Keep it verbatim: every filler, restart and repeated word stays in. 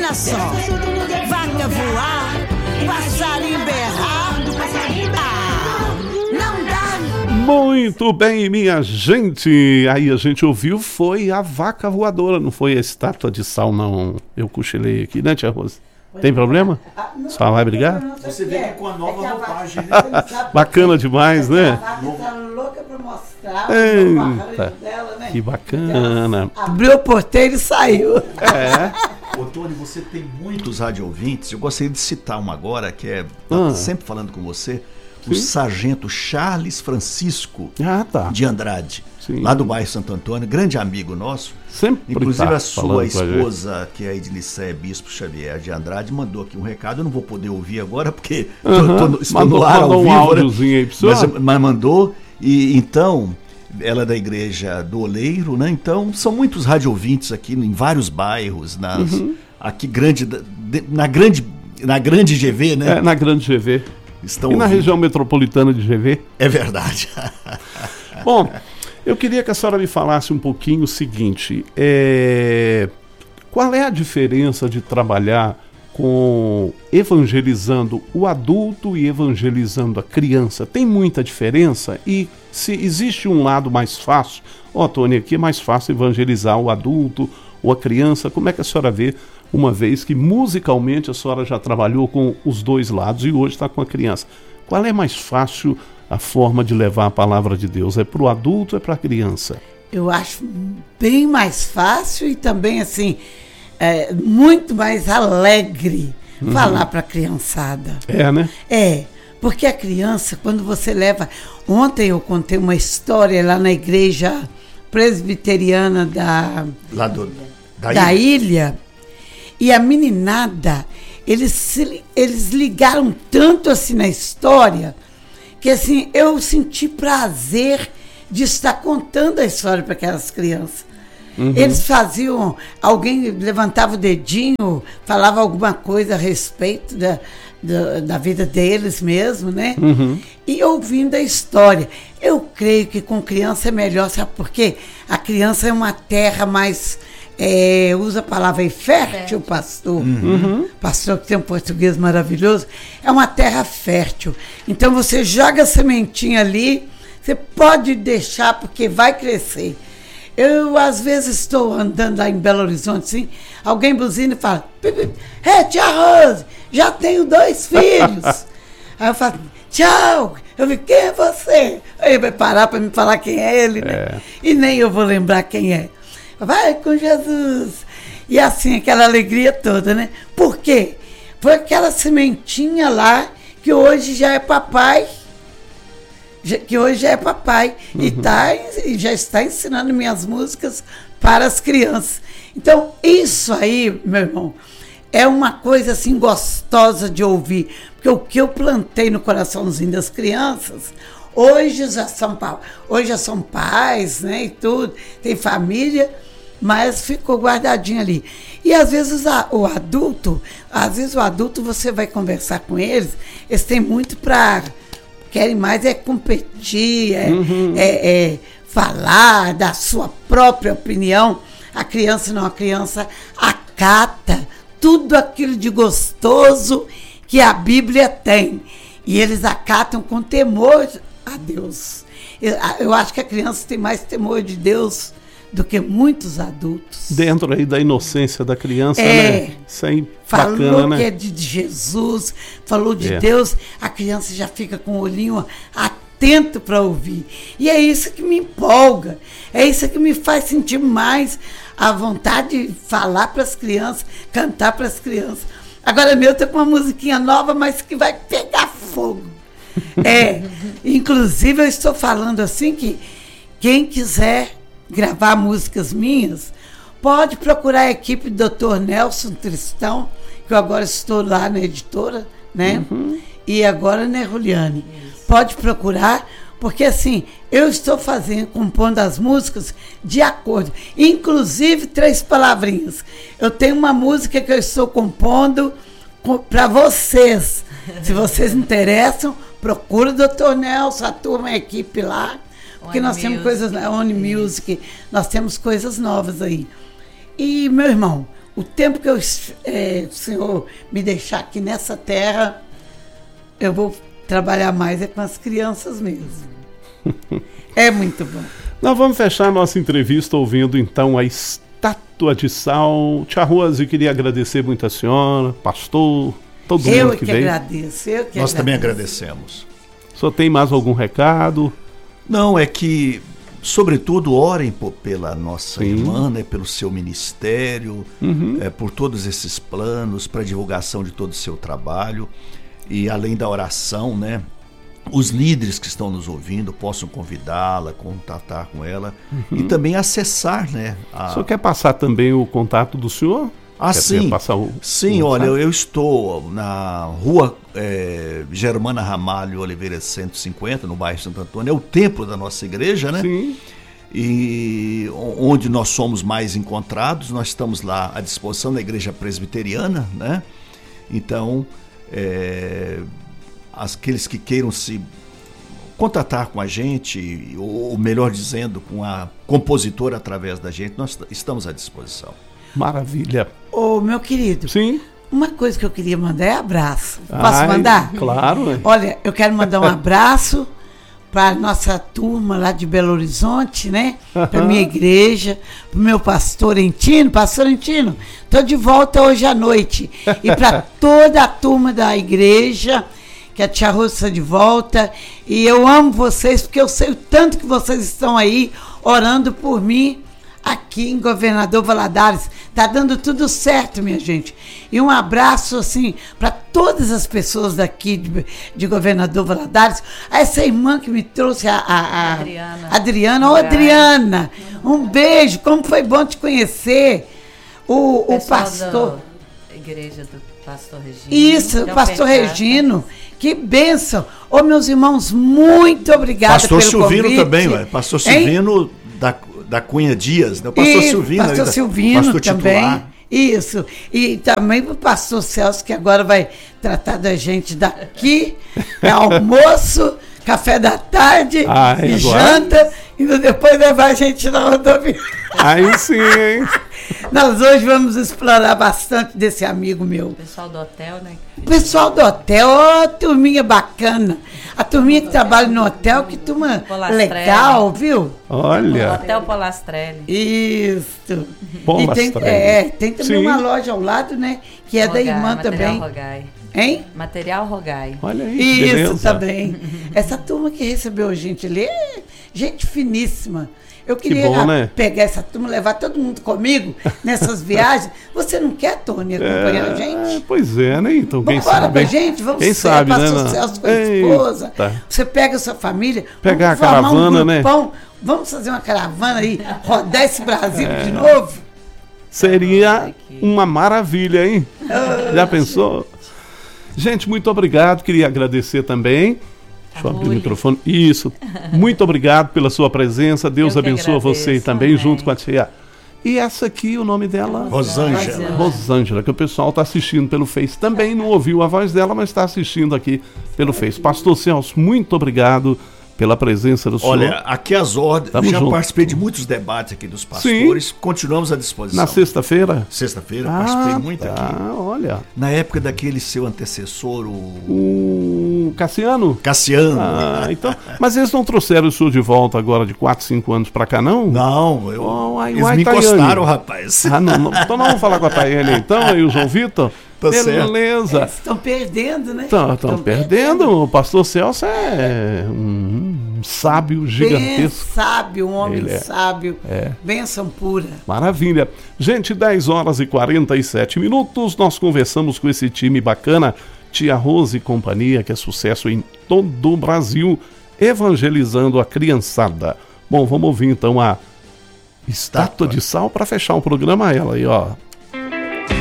Olha só, vaca voar, passarinho berrar, ah, não dá. Muito bem, minha gente. Aí a gente ouviu, foi a vaca voadora, não foi a estátua de sal, não. Eu cochilei aqui, né, tia Rosa? Tem problema? Só vai brigar? Você vê que com a nova roupagem, né? Bacana demais, né? A vaca tá louca pra mostrar Eita, o dela, né? que bacana. Abriu o porteiro e saiu. É. Ô, Tony, você tem muitos rádio-ouvintes. Eu gostaria de citar uma agora, que é Ah. sempre falando com você, o Sim. sargento Charles Francisco Ah, tá. de Andrade, Sim. lá do bairro Santo Antônio, grande amigo nosso. Sempre Inclusive tá a sua falando com a gente. esposa, que é a Ednicé Bispo Xavier de Andrade, mandou aqui um recado. Eu não vou poder ouvir agora, porque Uhum. tô, tô, estou Mandou- no ar mandou ao um vivo, né? áudiozinho aí pra senhora? mas, mas mandou. E então, ela é da igreja do Oleiro, né? Então, são muitos rádio-ouvintes aqui em vários bairros, nas, Uhum. aqui grande, de- na grande, na grande G V, né? É, na grande G V. Estão E na ouvindo. região metropolitana de G V. É verdade. Bom, eu queria que a senhora me falasse um pouquinho o seguinte. É, qual é a diferença de trabalhar com evangelizando o adulto e evangelizando a criança? Tem muita diferença? E se existe um lado mais fácil? Ó, oh, Tony, aqui é mais fácil evangelizar o adulto ou a criança. Como é que a senhora vê, uma vez que musicalmente a senhora já trabalhou com os dois lados e hoje está com a criança? Qual é mais fácil a forma de levar a palavra de Deus? É para o adulto ou é para a criança? Eu acho bem mais fácil e também, assim, é, muito mais alegre Uhum. falar para a criançada. É, né? É, porque a criança, quando você leva... Ontem eu contei uma história lá na igreja presbiteriana da, Lá do, da da ilha. ilha, e a meninada, eles, se, eles ligaram tanto assim na história, que assim, eu senti prazer de estar contando a história para aquelas crianças. Uhum. Eles faziam, alguém levantava o dedinho, falava alguma coisa a respeito da, da, da vida deles mesmo, né? Uhum. E ouvindo a história. Eu creio que com criança é melhor, sabe por quê? A criança é uma terra mais... É, usa a palavra aí, fértil, pastor. Uhum. Pastor que tem um português maravilhoso. É uma terra fértil. Então você joga a sementinha ali, você pode deixar porque vai crescer. Eu, às vezes, estou andando lá em Belo Horizonte, assim, alguém buzina e fala, é, tia Rose, já tenho dois filhos. Aí eu falo, tchau. Eu digo, quem é você? Aí ele vai parar para me falar quem é ele, né? É. E nem eu vou lembrar quem é. Vai com Jesus. E assim, aquela alegria toda, né? Por quê? Foi aquela sementinha lá que hoje já é papai, já- que hoje já é papai, Uhum. e, tá, e já está ensinando minhas músicas para as crianças. Então, isso aí, meu irmão, é uma coisa assim gostosa de ouvir, porque o que eu plantei no coraçãozinho das crianças, hoje já são, pa- hoje já são pais, né, e tudo, tem família, mas ficou guardadinho ali. E às vezes a- o adulto, às vezes o adulto você vai conversar com eles, eles têm muito para, querem mais é competir, é, é- é falar da sua própria opinião. A criança não, a criança acata tudo aquilo de gostoso que a Bíblia tem. E eles acatam com temor a Deus. Eu, eu acho que a criança tem mais temor de Deus do que muitos adultos. Dentro aí da inocência da criança, É. né? Isso aí Falou bacana, que né? é de Jesus, falou de É. Deus, a criança já fica com o olhinho atento para ouvir. E é isso que me empolga, é isso que me faz sentir mais a vontade de falar para as crianças, cantar para as crianças. Agora meu tá com uma musiquinha nova, mas que vai pegar fogo. É, inclusive eu estou falando assim que quem quiser gravar músicas minhas, pode procurar a equipe do doutor Nelson Tristão, que eu agora estou lá na editora, né? Uhum. E agora na Juliane. Pode procurar, porque assim, eu estou fazendo, compondo as músicas de acordo. Inclusive, três palavrinhas. Eu tenho uma música que eu estou compondo para vocês. Se vocês interessam, procura o doutor Nelson, a turma, a equipe lá. Porque One nós temos Music. coisas, One Music, nós temos coisas novas aí. E, meu irmão, o tempo que eu, é, o Senhor me deixar aqui nessa terra, eu vou trabalhar mais é com as crianças mesmo. É muito bom. Nós vamos fechar nossa entrevista ouvindo então a Estátua de Sal. Tia Rose, queria agradecer muito a senhora, pastor, todo Eu mundo que, que veio. agradeço, eu que Nós também agradeço. agradecemos. O senhor tem mais algum recado? Não, é que, sobretudo, orem por, pela nossa Sim. irmã, né, pelo seu ministério, Uhum. é, por todos esses planos, para a divulgação de todo o seu trabalho. E além da oração, né, os líderes que estão nos ouvindo possam convidá-la, contatar com ela e também acessar, né? A... O senhor quer passar também o contato do senhor? Ah, Quer sim. passar o, Sim, o olha, WhatsApp? eu, eu estou na rua é, Germana Ramalho Oliveira cento e cinquenta, no bairro Santo Antônio. É o templo da nossa igreja, né? Sim. E onde nós somos mais encontrados, nós estamos lá à disposição da igreja presbiteriana, né? Então, é, aqueles que queiram se contatar com a gente, ou melhor dizendo, com a compositora através da gente, nós estamos à disposição. Maravilha. Ô, meu querido, Sim. uma coisa que eu queria mandar é abraço. Posso Ai, mandar? Claro. né? Olha, eu quero mandar um abraço para nossa turma lá de Belo Horizonte, né? Para minha igreja, para o meu pastor Entino. Pastor Entino, estou de volta hoje à noite. E para toda a turma da igreja, que a tia Rose está de volta. E eu amo vocês, porque eu sei o tanto que vocês estão aí orando por mim aqui em Governador Valadares. Tá dando tudo certo, minha gente. E um abraço, assim, para todas as pessoas daqui de, de Governador Valadares. A essa irmã que me trouxe, a, a, a Adriana. Adriana. Ô, Moraes. Adriana, um beijo. Como foi bom te conhecer. O, o Pessoal pastor... da igreja do pastor Regino. Isso, de pastor Alpecata. Regino. Que bênção. Ô, meus irmãos, muito obrigada Pastor pelo Silvino convite. também, ué. Pastor Hein? Silvino da, da Cunha Dias, né? O pastor Isso, Silvino. pastor ali da- Silvino pastor também. titular. Isso. E também o pastor Celso, que agora vai tratar da gente daqui. É almoço, café da tarde, Ai, e agora? janta, e depois levar a gente na rodovia. Aí sim, hein? Nós hoje vamos explorar bastante desse amigo meu. O pessoal do hotel, né? O pessoal do hotel, ó, turminha bacana. A turminha que trabalha no hotel, que turma Polastrelli. legal, viu? Olha. Hotel Polastrelli. Isso. Bom, E tem, Lastrelli. é, tem também Sim. uma loja ao lado, né? Que é Rogai, da irmã Material também. Rogai. Hein? Material Rogai. Olha aí, que Isso beleza. também. Essa turma que recebeu a gente ali é gente finíssima. Eu queria bom, né? pegar essa turma, levar todo mundo comigo nessas viagens. Você não quer, Tony, acompanhar a gente? É, pois é, né? Então, quem Vamos embora sabe? com a hein? gente, vamos Quem ser, sabe, né? pastor Ana? Celso com a Eita. esposa. Você pega a sua família. Pegar vamos a formar caravana, um né? grupão, vamos fazer uma caravana aí, rodar esse Brasil de novo. Seria uma maravilha, hein? Já pensou? Gente, muito obrigado. Queria agradecer também. Deixa eu abrir o Rui. microfone. Isso. Muito obrigado pela sua presença. Deus Eu que abençoe você agradeço, também, amém. junto com a tia. E essa aqui, o nome dela? Rosângela. Rosângela, que o pessoal está assistindo pelo Face. Também não ouviu a voz dela, mas está assistindo aqui pelo Face. Pastor Celso, muito obrigado pela presença do senhor. Olha, aqui as ordens. Tamo Já junto. participei de muitos debates aqui dos pastores. Continuamos à disposição. Na sexta-feira? Sexta-feira, participei muito tá, aqui. olha. Na época daquele seu antecessor, o O Cassiano? Cassiano. Ah, então. Mas eles não trouxeram o senhor de volta agora de quatro, cinco anos pra cá, não? Não, eu, Oh, ai, eles uai, me Tayane. encostaram, rapaz. Ah, não, não. Então nós vamos falar com a Tayane então, aí o João Vitor. Tá certo. Beleza. Estão perdendo, né? Estão Tão perdendo. O pastor Celso é um, um sábio Bem gigantesco. sábio, um homem Ele é. sábio. É. Bênção pura. Maravilha. Gente, dez horas e quarenta e sete minutos, nós conversamos com esse time bacana, Tia Rose e companhia, que é sucesso em todo o Brasil, evangelizando a criançada. Bom, vamos ouvir então a Estátua de Sal para fechar o programa, ela aí, ó.